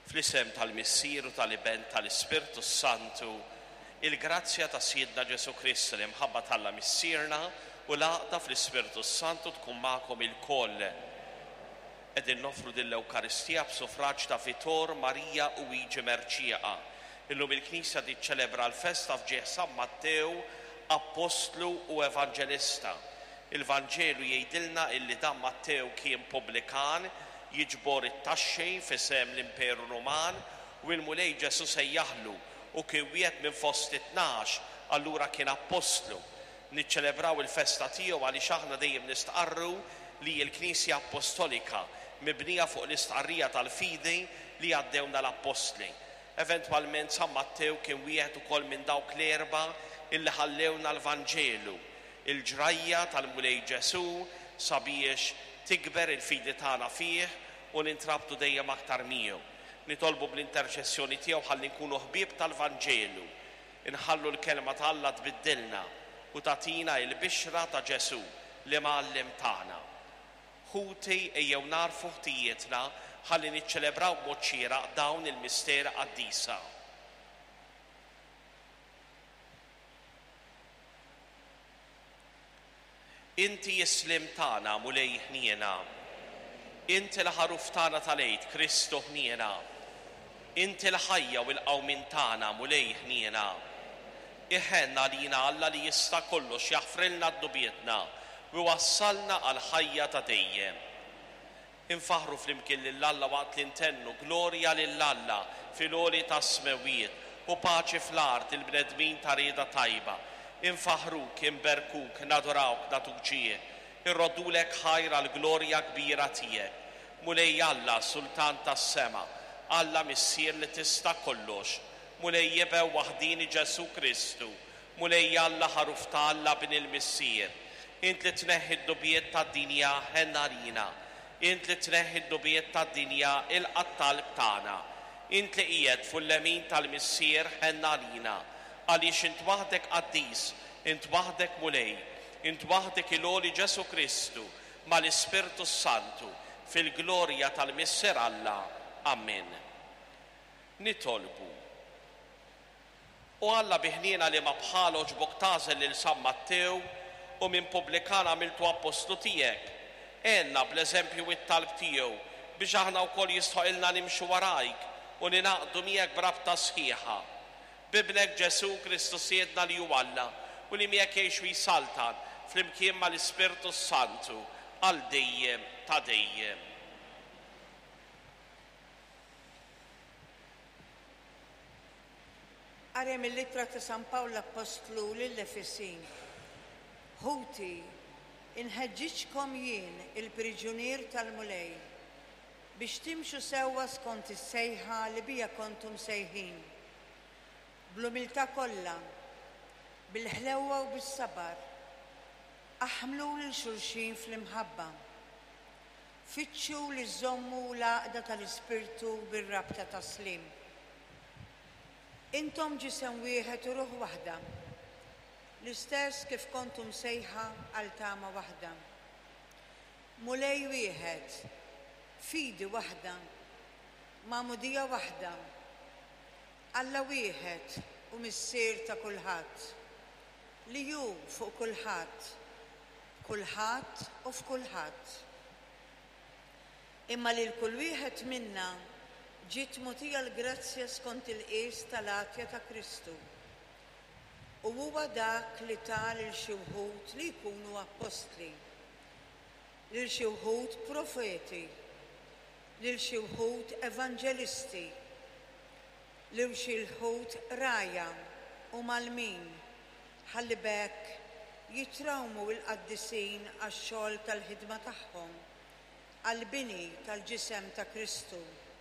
Fl-isem tal-Missier u tal-Iben tal-Ispirtu Santu, il-grazzja ta' Siedna Ġesu Kristu li mħabba tal-la missierna u laqda fl-Ispirtu Santu tkun magħkom il-koll. Qegħdin nofru dil-Ewkaristija b'suffraġġ ta' Vitor, Marija u Luigi Merċieqa. Illum il-Knisja tiċċelebra l-festa f'ġieħ San Mattew, Apostlu u Evanġelista. Il-Vanġelu jgħidilna illi dan Mattew kien pubblikan, jiġbor it-taxxi f'isem l-Imperu Ruman u l-mulej Ġesu sejjaħlu u kien wieħed minn fost 12, allura kien apostlu. Niċċelebraw il-festa tiegħu għaliex aħna dejjem nistqarru li l-Knisja Apostolika mibnija fuq l-istqarrija tal-fidi li għaddewna l-Apostli. Eventwalment San Mattew kien wieħed ukoll minn dawk l-erba' illi ħallewna l-Vanġelu, il-ġrajja tal-mulej Ġesu sabiex tikber il-fidi tagħna fih u nintrabtu dejjem aktar miegħu. Nitolbu bl-interċessjoni tiegħu ħalli nkunu ħbieb tal-Vanġelu, inħallu l-kelma ta' Alla tbiddilna u tagħtina l-bixra ta' Ġesu li Mgħallem tagħna. Ħuti ejjew narfu ħtijietna ħalli niċċelebraw b'mod xieraq dawn il-mister qaddisa. Inti jislim tagħna mulej ħniena, inti l-ħaruf tagħna tal-għid Kristu ħniena, inti l-ħajja u l-qawmin tagħna mulej ħniena. Iħenna lina Alla li jista' kollox jaħfrilna d-dubietna u wassalna għal ħajja ta' dejjem. Infaħru flimkien lill-Alla waqt li ntennu glorja lill-Alla fil-għoli ta' smewiet u paċi fl-art il-bnedmin ta' rieda tajba. Infaħruk, inberkuk, nadorawk, natuk ġie, irrodulek ħajra l-glorja kbira tiegħek. Mulej Alla, Sultan tas-sema, Alla missier li tista' kollox, mulej jibew waħdini Ġesu Kristu, mulej Alla ħaruf ta' Alla bin il-missier. Int li tneħħi d-dubiet tad-dinja ħenna lina, int li tneħħi d-dubiet tad-dinja il-qattalb tagħna, int li qiegħed fuq l-lemin tal-missier ħenna lina. Għaliex int waħdek qaddis, int waħdek mulej, int waħdek il-għoli Ġesu Kristu mal-Ispirtu Santu fil-glorja tal-Misser Alla. Amen. Nitolbu. U Alla biħnina li ma bħalu ġbok tażel lil San Mattew u minn pubblikan għamiltu apostlu tiegħek. Enna bl-eżempju it-talb tiegħu biex aħna wkoll jistħoqilna nimxu warajk u ninaqdu miegħek b'rabta sħiħa. Bibnek Ġesu Kristu Siedna li hu Alla u li miegħek jgħix jisaltan flimkien mal-Ispirtu Santu għal dejjem ta' dejjem. Qari mill-Ittra ta' San Pawl l-Apostlu lill-Efesin. Ħuti, inħeġġiġkom jien il-priġunier tal-mulej biex timxu sewwa skont is-sejħa li bija kontum sejħin. Bl-umiltà kollha, bil-ħlewwa u bis-sabar, aħmlu lil xulxin fl-imħabba. Fittxu li żommu l-għaqda tal-Ispirtu bir-rabta tas-slim. Intom ġisem wieħed u ruħ waħda, l-istess kif kontum sejħa għal tama waħda. Mulej wieħed, fidi waħda, magħmudija waħda, Alla wieħed u missier ta' kulħadd, li hu fuq kulħadd, kulħadd u f'kulħadd. Imma lil kull wieħed minna ġiet mogħtija l-grazzja skont il-qies tal-għatja ta' Kristu. U huwa dak li ta' lil xi wħud li jkunu apostli, lil xi wħud profeti, lil xi wħud evanġelisti, lil xi wħud rajja u malmin ħalli bekk jitrawmu l-qaddisin għax-xogħol tal-ħidma tagħhom għall-bini tal-ġisem ta' Kristu.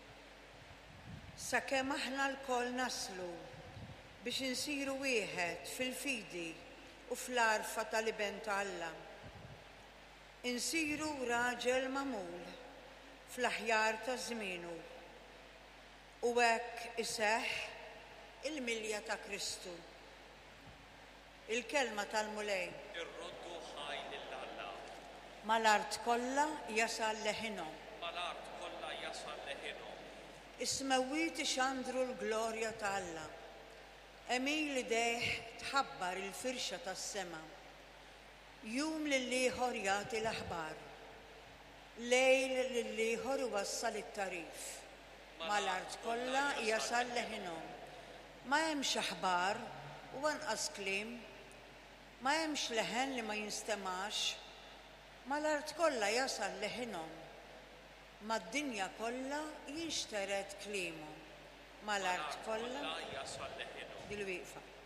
Sakemm aħna lkoll naslu biex insiru wieħed fil-fidi u fl-arfa tal-iben ta' Alla. Insiru raġel magħmul fl-aħjar ta' żmienu. U hekk iseħħ il-milja ta' Kristu. Il-kelma tal-mulej. Irroddu ħaj lill-Alla. Mal-art kollha jasal leħinhom. Mal-art kollha jasal leħinhom. Ismewit ixandru l-glorja ta' Alla. Emil deħ tħabbar il-firxa tas-sema. Jum lill-ieħor jagħti l-aħbar. Lejl lill-ieħor iwassal it-tarif. Mal-art kollha jasal leħinhom. Ma hemmx aħbar u anqas kliem. Ma hemmx leħen li ma jinstemax. Mal-art kollha jasal leħinhom. Mad-dinja kollha jinxteret kliemu. Mal-art kollha dil-wieqfa.